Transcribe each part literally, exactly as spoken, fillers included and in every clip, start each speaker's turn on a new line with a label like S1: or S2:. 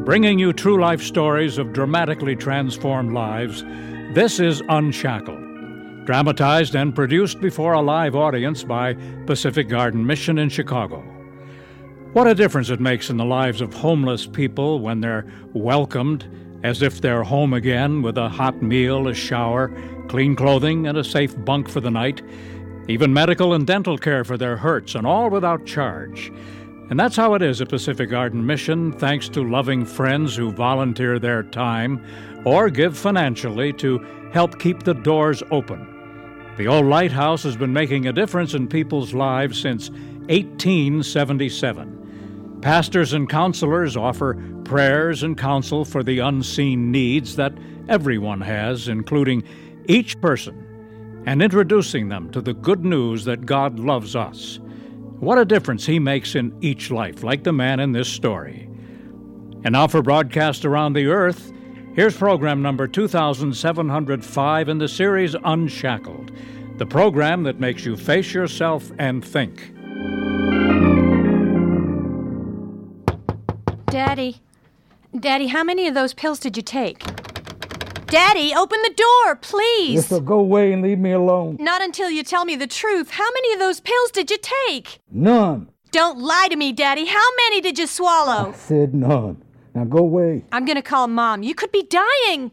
S1: Bringing you true life stories of dramatically transformed lives, this is Unshackled, dramatized and produced before a live audience by Pacific Garden Mission in Chicago. What a difference it makes in the lives of homeless people when they're welcomed as if they're home again with a hot meal, a shower, clean clothing, and a safe bunk for the night, even medical and dental care for their hurts, and all without charge. And that's how it is at Pacific Garden Mission, thanks to loving friends who volunteer their time or give financially to help keep the doors open. The old lighthouse has been making a difference in people's lives since eighteen seventy-seven. Pastors and counselors offer prayers and counsel for the unseen needs that everyone has, including each person, and introducing them to the good news that God loves us. What a difference he makes in each life, like the man in this story. And now for broadcast around the earth, here's program number two thousand seven hundred five in the series Unshackled, the program that makes you face yourself and think.
S2: Daddy, Daddy, how many of those pills did you take? Daddy, open the door, please.
S3: Yes, so go away and leave me alone.
S2: Not until you tell me the truth. How many of those pills did you take?
S3: None.
S2: Don't lie to me, Daddy. How many did you swallow?
S3: I said none. Now go away.
S2: I'm going to call Mom. You could be dying.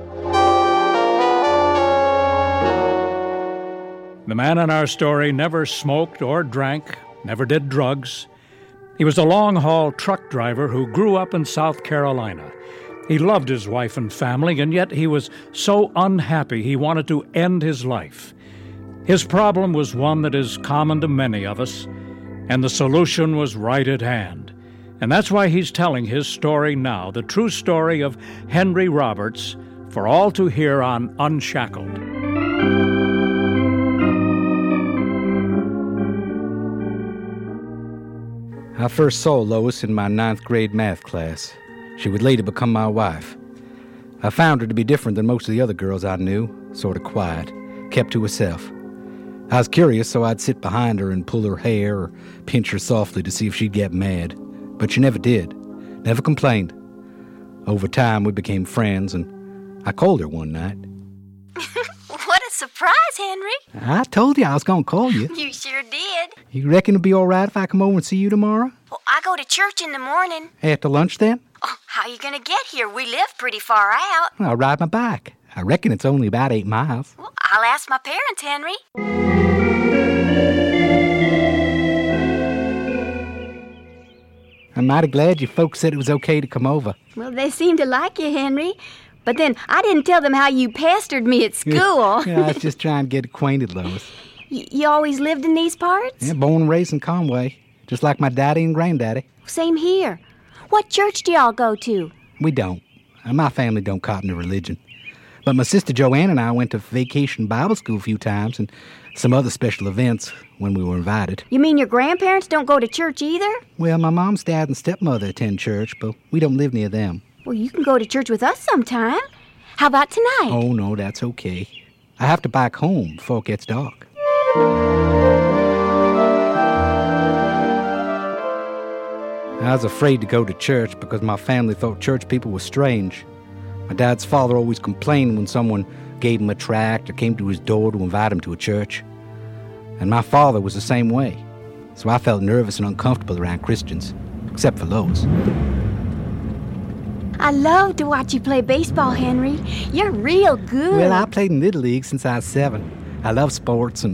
S1: The man in our story never smoked or drank, never did drugs. He was a long-haul truck driver who grew up in South Carolina. He loved his wife and family, and yet he was so unhappy he wanted to end his life. His problem was one that is common to many of us, and the solution was right at hand. And that's why he's telling his story now, the true story of Henry Roberts, for all to hear on Unshackled.
S4: I first saw Lois in my ninth grade math class. She would later become my wife. I found her to be different than most of the other girls I knew, sort of quiet, kept to herself. I was curious, so I'd sit behind her and pull her hair or pinch her softly to see if she'd get mad. But she never did, never complained. Over time, we became friends, and I called her one night.
S5: What a surprise, Henry.
S4: I told you I was going to call you.
S5: You sure did.
S4: You reckon it'll be all right if I come over and see you tomorrow?
S5: Well, I go to church in the morning.
S4: After lunch, then?
S5: Oh, how you going to get here? We live pretty far out.
S4: I'll ride my bike. I reckon it's only about eight miles.
S5: Well, I'll ask my parents, Henry.
S4: I'm mighty glad you folks said it was okay to come over.
S5: Well, they seem to like you, Henry. But then I didn't tell them how you pestered me at school.
S4: Yeah, I was just trying to get acquainted, Lois.
S5: Y- you always lived in these parts?
S4: Yeah, born and raised in Conway, just like my daddy and granddaddy.
S5: Same here. What church do y'all go to?
S4: We don't. Uh, My family don't cotton to religion. But my sister Joanne and I went to vacation Bible school a few times and some other special events when we were invited.
S5: You mean your grandparents don't go to church either?
S4: Well, my mom's dad and stepmother attend church, but we don't live near them.
S5: Well, you can go to church with us sometime. How about tonight?
S4: Oh, no, that's okay. I have to bike home before it gets dark. I was afraid to go to church because my family thought church people were strange. My dad's father always complained when someone gave him a tract or came to his door to invite him to a church. And my father was the same way. So I felt nervous and uncomfortable around Christians, except for Lois.
S5: I love to watch you play baseball, Henry. You're real good.
S4: Well, I played in Little League since I was seven. I love sports and